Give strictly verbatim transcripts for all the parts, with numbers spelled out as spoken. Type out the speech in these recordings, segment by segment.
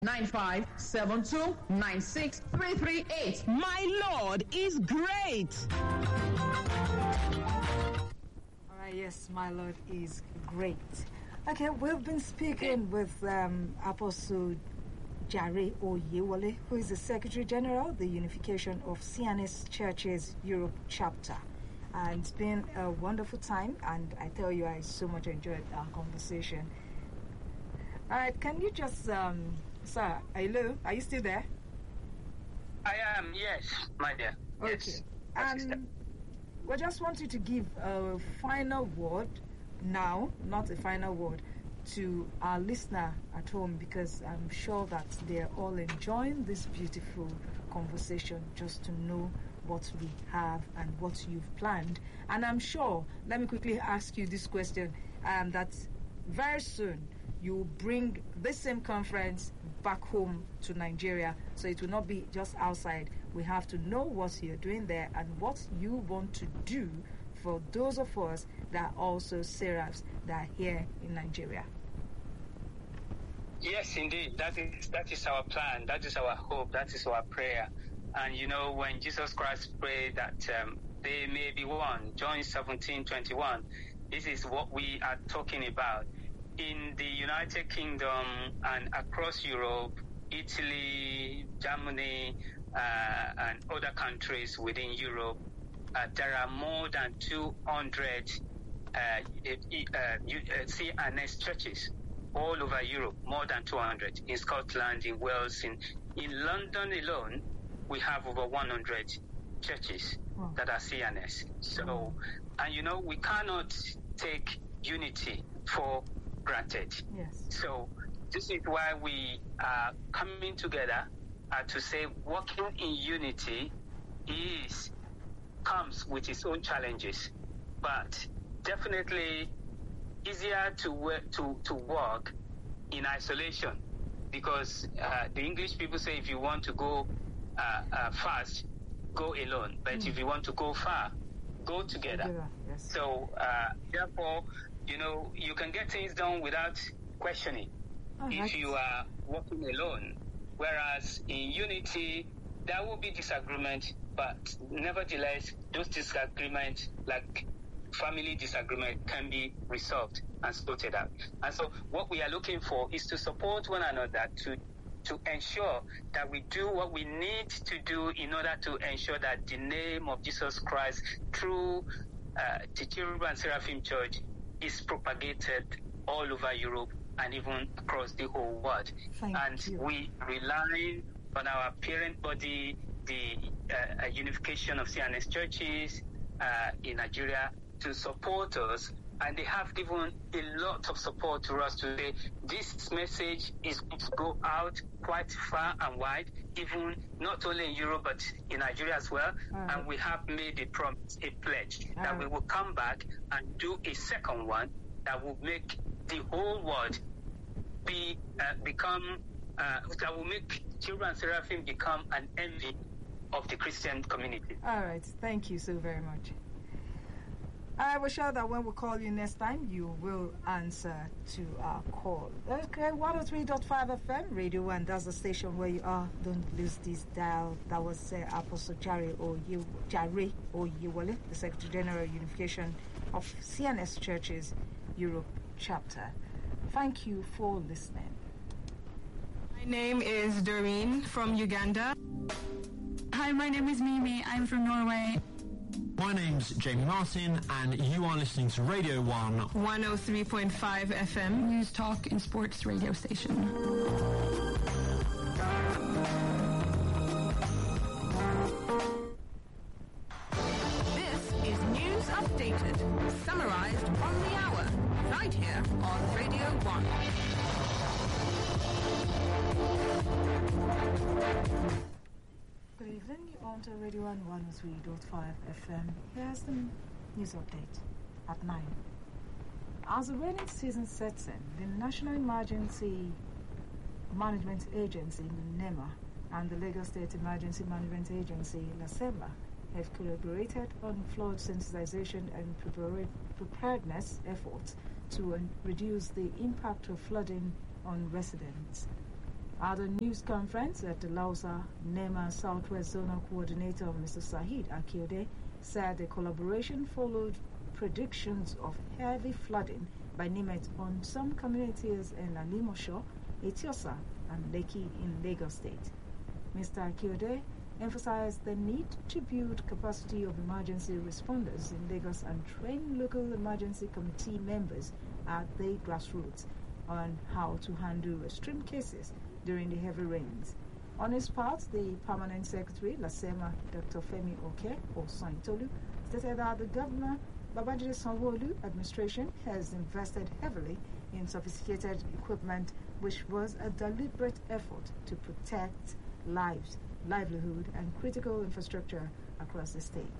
nine five seven two nine six three three eight. My Lord is great. All right, yes, my Lord is great. Okay, we've been speaking with um, Apostle Jare Oyewole, who is the Secretary General, the Unification of C N S Churches Europe Chapter. And it's been a wonderful time, and I tell you, I so much enjoyed our conversation. All right, can you just, um, sir, hello, are you still there? I am, yes, my dear. Okay. Yes. Um, we just want you to give a final word now, not a final word, to our listener at home, because I'm sure that they're all enjoying this beautiful conversation, just to know what we have and what you've planned. And I'm sure, let me quickly ask you this question, um, that very soon you will bring this same conference back home to Nigeria, so it will not be just outside. We have to know what you're doing there and what you want to do for those of us that are also seraphs that are here in Nigeria. Yes, indeed. That is that is our plan. That is our hope. That is our prayer. And you know, when Jesus Christ prayed that um, they may be one, John seventeen twenty-one, this is what we are talking about. In the United Kingdom and across Europe, Italy, Germany, uh, and other countries within Europe, uh, there are more than two hundred uh, uh, C N S churches all over Europe, more than two hundred. In Scotland, in Wales, in, in London alone, we have over one hundred churches wow. that are C N S. So, wow. and you know, we cannot take unity for granted. Yes. So this is why we are coming together uh, to say working in unity is comes with its own challenges, but definitely easier to work to, to work in isolation, because uh, the English people say if you want to go uh, uh, fast, go alone, but mm. if you want to go far, go together. together yes. So uh, therefore, you know, you can get things done without questioning oh, if nice. you are working alone. Whereas in unity, there will be disagreement, but nevertheless, those disagreements, like family disagreement, can be resolved and sorted out. And so what we are looking for is to support one another to to ensure that we do what we need to do in order to ensure that the name of Jesus Christ through uh, the Cherubim and Seraphim Church is propagated all over Europe and even across the whole world. Thank and you. we rely on our parent body, the uh, Unification of C N S Churches uh, in Nigeria, to support us. And they have given a lot of support to us to say this message is going to go out quite far and wide, even not only in Europe, but in Nigeria as well. Right. And we have made a promise, a pledge, All that right. we will come back and do a second one that will make the whole world be uh, become, uh, that will make Cherubim and Seraphim become an envy of the Christian community. All right. Thank you so very much. I was sure that when we call you next time, you will answer to our call. Okay, one oh three point five F M, Radio one, that's the station where you are. Don't lose this dial. That was uh, Apostle Jare Oyewole, the Secretary General Unification of C N S Churches Europe Chapter. Thank you for listening. My name is Doreen from Uganda. Hi, my name is Mimi. I'm from Norway. My name's Jamie Martin, and you are listening to Radio one. one oh three point five F M. News, talk, and sports radio station. This is News Updated, summarized on the hour, right here on Radio one. Good evening, you're on to Radio one one oh three point five F M. Here's the news update at nine. As the rainy season sets in, the National Emergency Management Agency, NEMA, and the Lagos State Emergency Management Agency, LASEMA, have collaborated on flood sensitization and preparedness efforts to reduce the impact of flooding on residents. At a news conference at the Lausa, NEMA Southwest Zonal Coordinator Mister Sahid Akiode said the collaboration followed predictions of heavy flooding by NIMET on some communities in Alimosho, Etiosa, and Lekki in Lagos State. Mister Akiode emphasized the need to build capacity of emergency responders in Lagos and train local emergency committee members at the grassroots on how to handle extreme cases during the heavy rains. On his part, the Permanent Secretary, LASEMA, Doctor Femi Oke Osaintolu, stated that the Governor Babajide Sanwo-Olu administration has invested heavily in sophisticated equipment, which was a deliberate effort to protect lives, livelihood, and critical infrastructure across the state.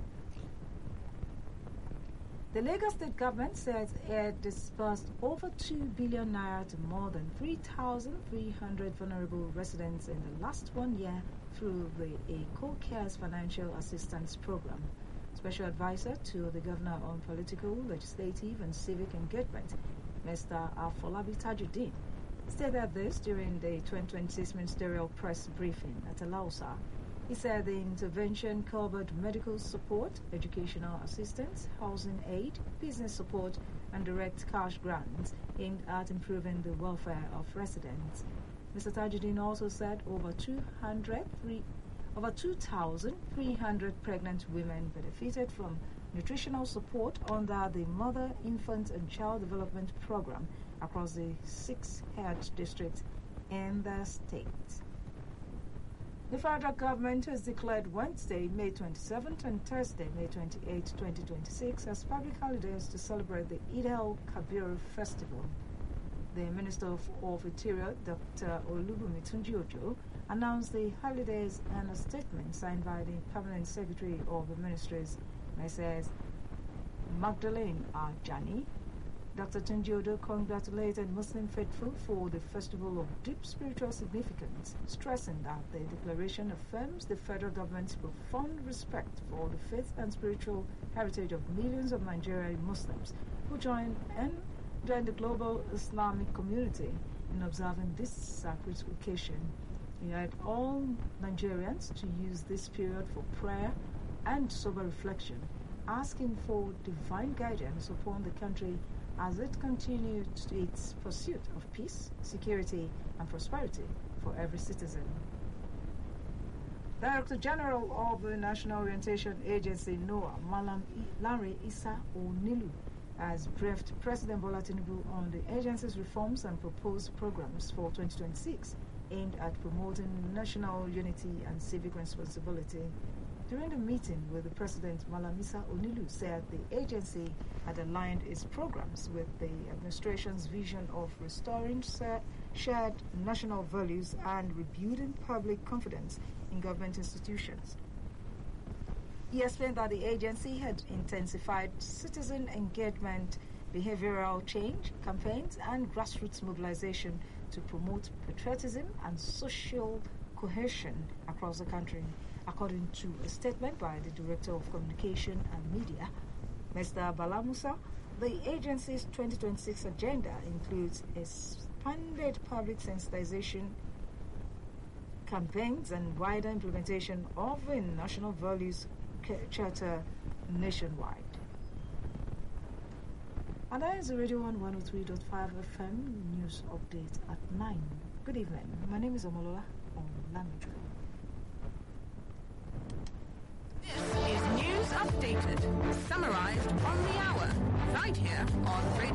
The Lagos State government says it disbursed over two billion naira to more than three thousand three hundred vulnerable residents in the last one year through the ECO Cares Financial Assistance Program. Special Advisor to the Governor on Political, Legislative, and Civic Engagement, Mister Afolabi Tajuddin, stated this during the twenty twenty-six ministerial press briefing at Alausa. He said the intervention covered medical support, educational assistance, housing aid, business support, and direct cash grants aimed at improving the welfare of residents. Mister Tajuddin also said over two hundred, over two thousand three hundred pregnant women benefited from nutritional support under the Mother, Infant, and Child Development Program across the six health districts in the state. The federal government has declared Wednesday, May twenty-seventh and Thursday, May twenty-eighth, twenty twenty-six as public holidays to celebrate the Eid al-Kabir festival. The Minister of, of Interior, Doctor Olubunmi Tunji-Ojo, announced the holidays in a statement signed by the Permanent Secretary of the Ministries, Missus Magdalene Ajani. Doctor Tunji-Ojo congratulated Muslim faithful for the festival of deep spiritual significance, stressing that the declaration affirms the federal government's profound respect for the faith and spiritual heritage of millions of Nigerian Muslims who join and join the global Islamic community in observing this sacred occasion. He urged all Nigerians to use this period for prayer and sober reflection, asking for divine guidance upon the country as it continues its pursuit of peace, security, and prosperity for every citizen. Director General of the National Orientation Agency, NOAA, Malam Larry Issa Onilu, has briefed President Bola Tinubu on the agency's reforms and proposed programs for twenty twenty-six aimed at promoting national unity and civic responsibility. During the meeting with the President, Malam Issa Onilu said the agency had aligned its programs with the administration's vision of restoring shared national values and rebuilding public confidence in government institutions. He explained that the agency had intensified citizen engagement, behavioral change campaigns, and grassroots mobilization to promote patriotism and social cohesion across the country. According to a statement by the Director of Communication and Media, Mister Bala Musa, the agency's twenty twenty-six agenda includes expanded public sensitization campaigns and wider implementation of a national values charter nationwide. And that is the Radio one one oh three point five F M news update at nine. Good evening. My name is Omolola Olamide. This is News Updated, summarized on the hour, right here on Radio